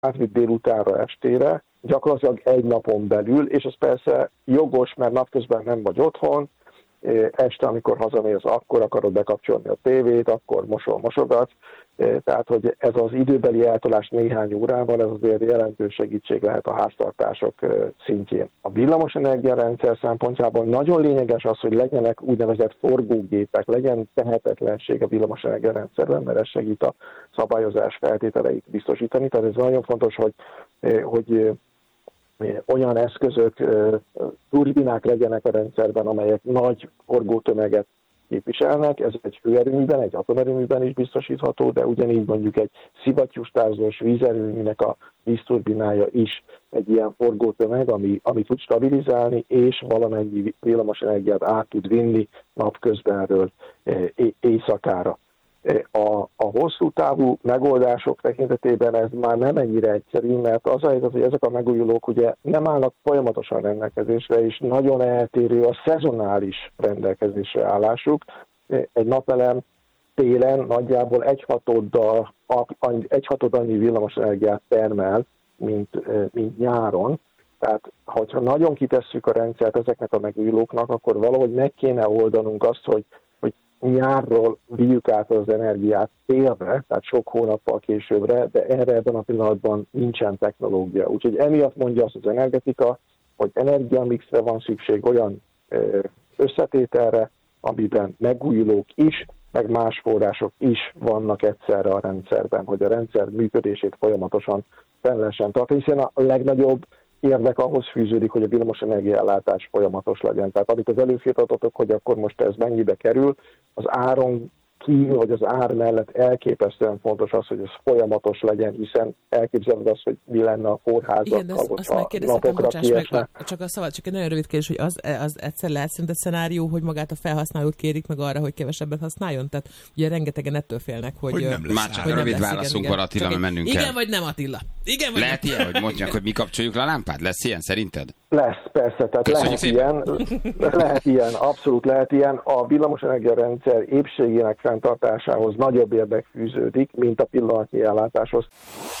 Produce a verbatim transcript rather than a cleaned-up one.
átvitt délutánra, estére, gyakorlatilag egy napon belül, és ez persze jogos, mert napközben nem vagy otthon, este, amikor hazamész, akkor akarod bekapcsolni a tévét, akkor mosol, mosogatsz, tehát, hogy ez az időbeli eltolás néhány órával, ez azért jelentős segítség lehet a háztartások szintjén. A villamosenergia rendszer szempontjából nagyon lényeges az, hogy legyenek úgynevezett forgógépek, legyen tehetetlenség a villamosenergia rendszerben, mert ez segít a szabályozás feltételeit biztosítani. Tehát ez nagyon fontos, hogy, hogy olyan eszközök, turbinák legyenek a rendszerben, amelyek nagy forgótömeget képviselnek. Ez egy hőerőműben, egy atomerőműben is biztosítható, de ugyanígy mondjuk egy szivattyústázós vízerőműnek a vízturbinája is egy ilyen forgótömeg, ami, ami tud stabilizálni, és valamennyi villamosenergiát át tud vinni napközbenről éjszakára. A, a hosszú távú megoldások tekintetében ez már nem ennyire egyszerű, mert az a helyzet, hogy ezek a megújulók ugye nem állnak folyamatosan rendelkezésre, és nagyon eltérő a szezonális rendelkezésre állásuk. Egy napelem télen nagyjából egyhatoddal, egyhatod annyi villamosenergiát termel, mint, mint nyáron. Tehát, hogyha nagyon kitesszük a rendszert ezeknek a megújulóknak, akkor valahogy meg kéne oldanunk azt, hogy nyárról vigyük át az energiát télre, tehát sok hónappal későbbre, de erre ebben a pillanatban nincsen technológia. Úgyhogy emiatt mondja azt az energetika, hogy energiamixre van szükség, olyan összetételre, amiben megújulók is, meg más források is vannak egyszerre a rendszerben, hogy a rendszer működését folyamatosan fenn lehessen tartani, hiszen a legnagyobb érdek ahhoz fűződik, hogy a villamosenergia ellátás folyamatos legyen. Tehát amit az előfiatatok, hogy akkor most ez mennyibe kerül, az áron kívül, vagy az ár mellett elképesztően fontos az, hogy ez folyamatos legyen, hiszen elképzeled azt, hogy mi lenne a kórházakkal, hogyha napokra kiesne. Csak a szabad, csak egy nagyon rövid kérdés, hogy az, az egyszer lehet szerinted szenárió, hogy magát a felhasználót kérik meg arra, hogy kevesebbet használjon? Tehát ugye rengetegen ettől félnek, hogy... hogy nem lesz. Már csak rövid válaszunk van, Attila, mert mennünk igen, kell. Igen vagy nem, Attila? Igen vagy lehet nem? ilyen, hogy mondják, hogy mi kapcsoljuk le a lámpát? Lesz ilyen szerinted? Lesz, persze, tehát lehet ilyen, lehet ilyen, abszolút lehet ilyen. A villamosenergia rendszer épségének fenntartásához nagyobb érdek fűződik, mint a pillanatnyi ellátáshoz.